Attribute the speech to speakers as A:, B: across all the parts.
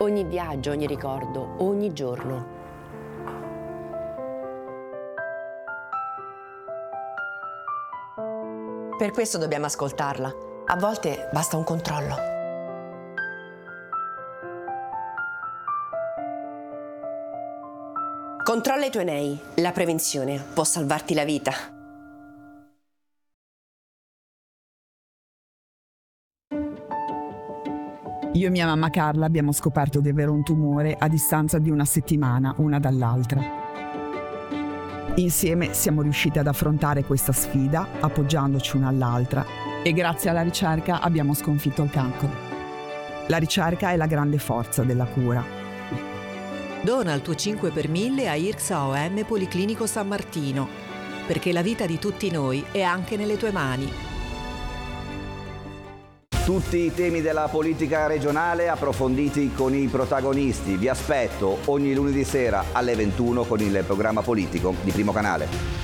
A: ogni viaggio, ogni ricordo, ogni giorno. Per questo dobbiamo ascoltarla. A volte basta un controllo. Controlla i tuoi nei. La prevenzione può salvarti la vita.
B: Io e mia mamma Carla abbiamo scoperto di avere un tumore a distanza di una settimana una dall'altra. Insieme siamo riusciti ad affrontare questa sfida appoggiandoci una all'altra e grazie alla ricerca abbiamo sconfitto il cancro. La ricerca è la grande forza della cura.
C: Dona il tuo 5 per 1000 a IRCSA OM Policlinico San Martino, perché la vita di tutti noi è anche nelle tue mani.
D: Tutti i temi della politica regionale approfonditi con i protagonisti. Vi aspetto ogni lunedì sera alle 21 con il programma politico di Primo Canale.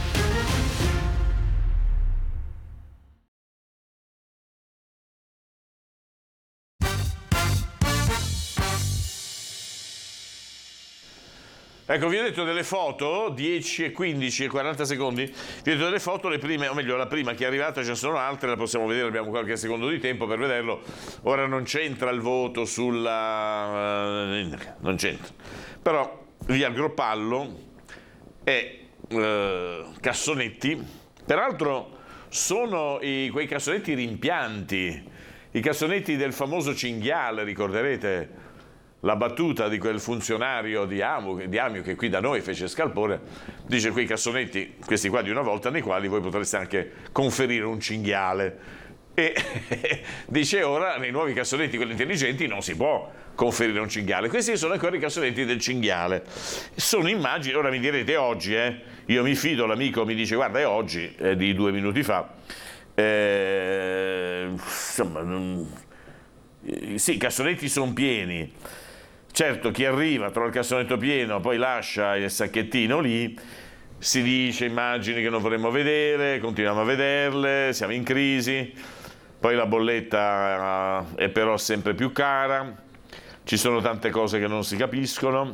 E: Ecco, vi ho detto delle foto, 10 e 15 e 40 secondi, vi ho detto delle foto, le prime, o meglio la prima che è arrivata, ce ne sono altre, la possiamo vedere, abbiamo qualche secondo di tempo per vederlo. Ora non c'entra il voto sulla... non c'entra. Però via il Groppallo e Cassonetti, peraltro sono quei cassonetti rimpianti, i cassonetti del famoso cinghiale, ricorderete? La battuta di quel funzionario di Amio che qui da noi fece scalpore, dice quei cassonetti, questi qua di una volta, nei quali voi potreste anche conferire un cinghiale. E dice ora, nei nuovi cassonetti, quelli intelligenti, non si può conferire un cinghiale. Questi sono ancora i cassonetti del cinghiale. Sono immagini, ora mi direte oggi, io mi fido, l'amico mi dice guarda è oggi, è di 2 minuti fa, insomma, sì, i cassonetti sono pieni. Certo, chi arriva, trova il cassonetto pieno, poi lascia il sacchettino lì, si dice immagini che non vorremmo vedere, continuiamo a vederle, siamo in crisi, poi la bolletta è però sempre più cara, ci sono tante cose che non si capiscono.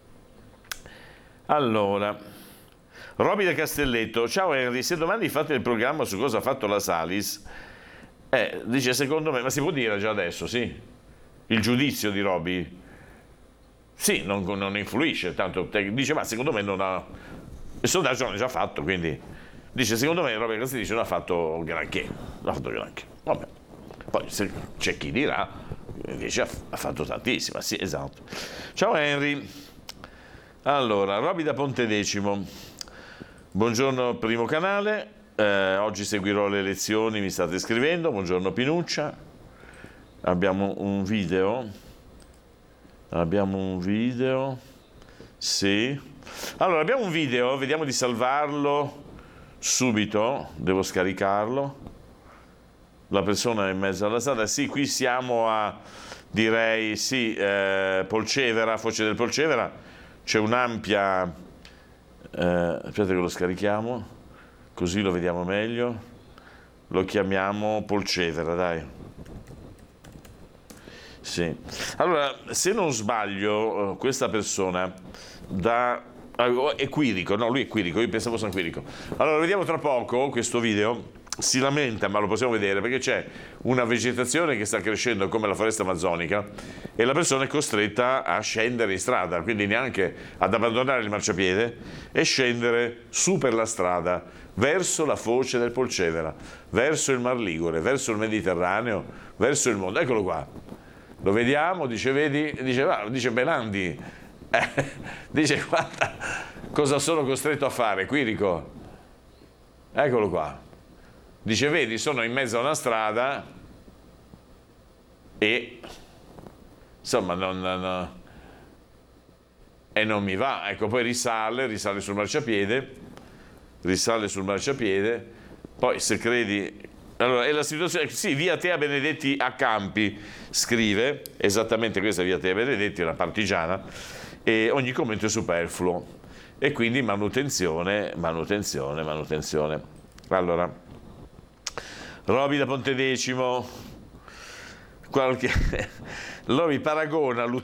E: Allora, Roby da Castelletto, ciao Henry, se domani fate il programma su cosa ha fatto la Salis, dice secondo me, ma si può dire già adesso, sì? Il giudizio di Roby? Sì, non influisce, tanto dice ma secondo me non ha, il sondaggio non è già fatto, quindi dice secondo me Roby Castelletto non ha fatto granché, vabbè, poi se c'è chi dirà, invece ha fatto tantissima, sì esatto. Ciao Henry, allora Roby da Pontedecimo, buongiorno Primo Canale, oggi seguirò le elezioni, mi state scrivendo, buongiorno Pinuccia, abbiamo un video, sì, allora abbiamo un video, vediamo di salvarlo subito, devo scaricarlo, la persona è in mezzo alla strada, sì, qui siamo a, direi, sì, Polcevera, Foce del Polcevera, c'è un'ampia, aspetta che lo scarichiamo, così lo vediamo meglio, lo chiamiamo Polcevera, dai. Sì. Allora, se non sbaglio, questa persona è Quirico, no, lui è Quirico, io pensavo San Quirico. Allora, vediamo tra poco questo video, si lamenta, ma lo possiamo vedere, perché c'è una vegetazione che sta crescendo come la foresta amazzonica e la persona è costretta a scendere in strada, quindi neanche ad abbandonare il marciapiede e scendere su per la strada, verso la foce del Polcevera, verso il Mar Ligure, verso il Mediterraneo, verso il mondo. Eccolo qua. Lo vediamo, dice, vedi, dice Benandi, dice guarda cosa sono costretto a fare, Quirico, eccolo qua, dice vedi sono in mezzo a una strada e insomma non mi va, ecco poi risale sul marciapiede, poi se credi... Allora, è la situazione, sì, via Tea Benedetti a Campi, scrive, esattamente questa via Tea Benedetti, una partigiana, e ogni commento è superfluo, e quindi manutenzione. Allora, Roby da Pontedecimo, Roby paragona